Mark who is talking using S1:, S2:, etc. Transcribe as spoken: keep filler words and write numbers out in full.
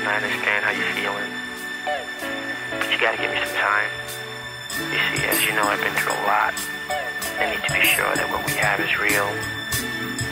S1: and I understand how you're feeling. But you gotta give me some time. You see, as you know, I've been through a lot. I need to be sure that what we have is real.